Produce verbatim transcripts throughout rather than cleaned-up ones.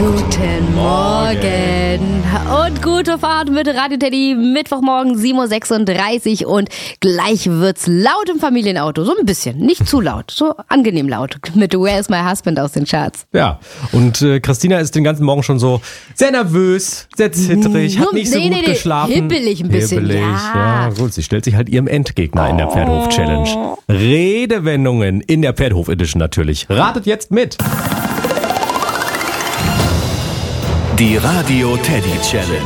Guten Morgen und gute Fahrt mit Radio Teddy. Mittwochmorgen sieben Uhr sechsunddreißig und gleich wird's laut im Familienauto. So ein bisschen, nicht zu laut, so angenehm laut mit Where is my husband aus den Charts. Ja, und äh, Christina ist den ganzen Morgen schon so sehr nervös, sehr zittrig, hat nicht so nee, gut nee, nee. geschlafen. Hibbelig ein bisschen, Hibbelig, ja. ja. Gut, sie stellt sich halt ihrem Endgegner in der Pferdehof-Challenge. Redewendungen in der Pferdehof-Edition natürlich. Ratet jetzt mit. Die Radio Teddy Challenge.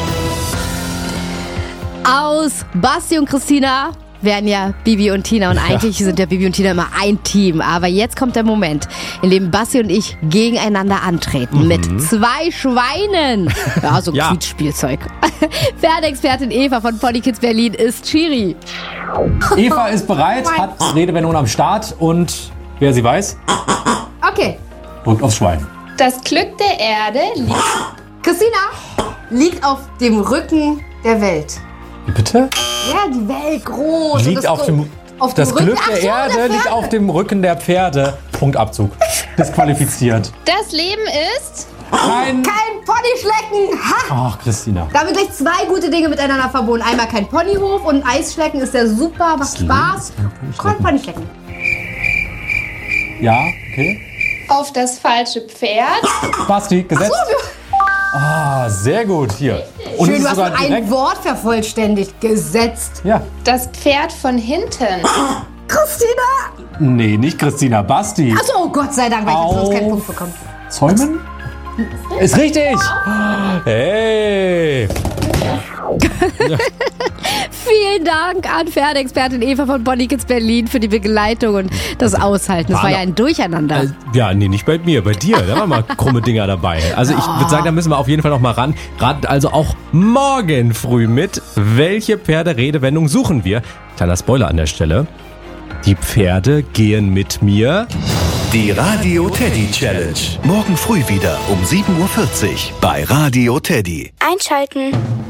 Aus Basti und Christina werden ja Bibi und Tina und eigentlich sind ja Bibi und Tina immer ein Team. Aber jetzt kommt der Moment, in dem Basti und ich gegeneinander antreten mhm. mit zwei Schweinen. Ja, so ja. Quietschspielzeug. Pferdeexpertin Eva von Pony Kids Berlin ist Schiri. Eva ist bereit, hat Redewendungen am Start und wer sie weiß, okay, drückt aufs Schwein. Das Glück der Erde liegt... Christina liegt auf dem Rücken der Welt. Wie bitte? Ja, die Welt groß. Liegt auf dem, auf das dem Rücken, Glück der ach so, Erde der liegt auf dem Rücken der Pferde. Punktabzug. Disqualifiziert. Das Leben ist... Kein... Kein Ponyschlecken. Ha! Ach, Christina. Da haben wir gleich zwei gute Dinge miteinander verbunden. Einmal kein Ponyhof und Eisschlecken ist ja super, macht Spaß. Kein Ponyschlecken. Ja, okay. Auf das falsche Pferd. Basti, gesetzt. Ah, sehr gut. Hier. Und Schön, es du ist hast sogar nur ein direkt... Wort vervollständigt. Gesetzt. Ja. Das Pferd von hinten. Christina! Nee, nicht Christina. Basti. Achso, oh Gott sei Dank, weil ich jetzt sonst keinen Punkt bekomme. Zäumen? Ist richtig. Hey! Vielen Dank an Pferdeexpertin Eva von Pony Kids Berlin für die Begleitung und das Aushalten. Das war ja ein Durcheinander. Äh, ja, nee, nicht bei mir, bei dir. Da waren mal krumme Dinger dabei. Also ich würde sagen, da müssen wir auf jeden Fall noch mal ran. Ratet also auch morgen früh mit, welche Pferderedewendung suchen wir. Kleiner Spoiler an der Stelle. Die Pferde gehen mit mir. Die Radio Teddy Challenge. Morgen früh wieder um sieben Uhr vierzig bei Radio Teddy. Einschalten.